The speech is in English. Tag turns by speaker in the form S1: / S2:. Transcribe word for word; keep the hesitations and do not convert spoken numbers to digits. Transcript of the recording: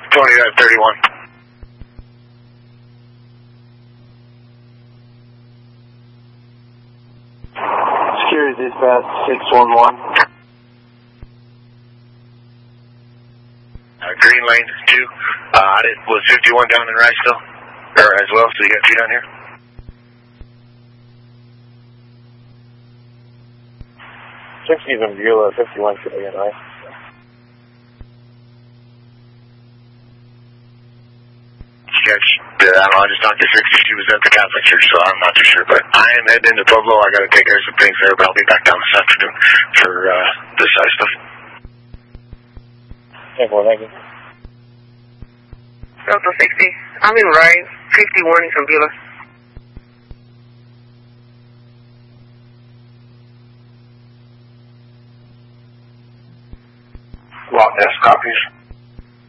S1: twenty-nine thirty-one.
S2: Security dispatch six one one.
S1: Uh, Green Lane two. Uh, I did, was fifty-one down in Riceville, or as well, so you got two down here?
S2: sixty's in Beulah, fifty-one should be in, right?
S1: Catch, uh, I don't know, I just talked to sixty, she was at the Catholic Church, so I'm not too sure, but I am heading into Pueblo. I got to take care of some things there, but I'll be back down this afternoon for uh, this side stuff.
S2: Yeah, well, thank you.
S3: Delta sixty, I'm in Ryan, fifty-one in Beulah.
S1: Lot S copies.